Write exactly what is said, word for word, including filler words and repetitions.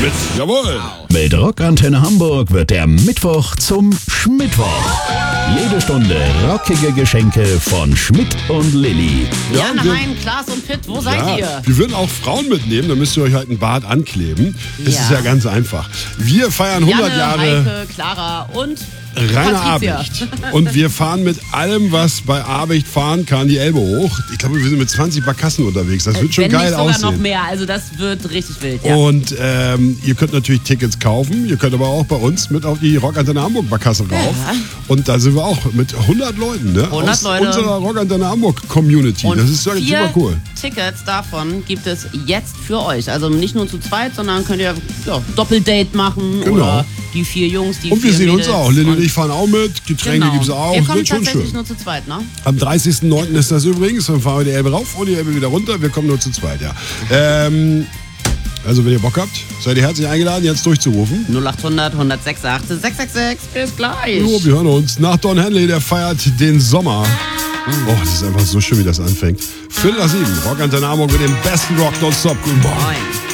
Schmidt. Jawohl. Mit Rockantenne Hamburg wird der Mittwoch zum Schmittwoch. Jede Stunde rockige Geschenke von Schmidt und Lilly. Jan, wir- Hein, Klaas und Pitt, wo seid Ja, ihr? wir würden auch Frauen mitnehmen, dann müsst ihr euch halt ein Bart ankleben. Das Ja. ist ja ganz einfach. Wir feiern hundert Janne, Jahre Heike, Clara und Rainer Patricia. Abicht. Und wir fahren mit allem, was bei Abicht fahren kann, die Elbe hoch. Ich glaube, wir sind mit zwanzig Barkassen unterwegs. Das wird schon Wenn geil nicht sogar aussehen. noch mehr, also das wird richtig wild. Ja. Und ähm, ihr könnt natürlich Tickets kaufen. Ihr könnt aber auch bei uns mit auf die Rockantenne Hamburg Barkasse rauf. Ja. Und da sind wir auch mit hundert Leuten, ne? hundert Aus Leute. unserer Rockantenne Hamburg Community. Und das ist ja vier super cool. Tickets davon gibt es jetzt für euch. Also nicht nur zu zweit, sondern könnt ihr ja, Doppeldate machen Genau. oder die vier Jungs, die Und wir vier sehen uns Mädels. auch. Lilly und Und- ich fahren auch mit. Getränke Genau. gibt's auch. Wir kommen Wird schon tatsächlich schön. nur zu zweit, ne? Am dreißigsten neunten ist das übrigens. Dann fahren wir die Elbe rauf und die Elbe wieder runter. Wir kommen nur zu zweit, ja. Ähm, also wenn ihr Bock habt, seid ihr herzlich eingeladen, jetzt durchzurufen. null achthundert, hundertsechsundachtzig, sechshundertsechsundsechzig. Bis gleich. Jo, wir hören uns. Nach Don Henley, der feiert den Sommer. Oh, das ist einfach so schön, wie das anfängt. Viertel nach sieben. Rockantenne Hamburg mit dem besten Rock nonstop. Guten Morgen. Moin.